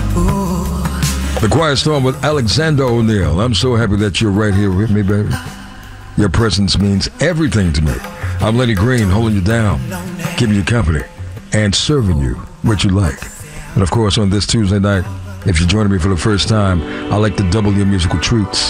The Quiet Storm with Alexander O'Neal. I'm so happy that you're right here with me, baby. Your presence means everything to me. I'm Lenny Green, holding you down, giving you company, and serving you what you like. And of course, on this Tuesday night, if you're joining me for the first time, I like to double your musical treats.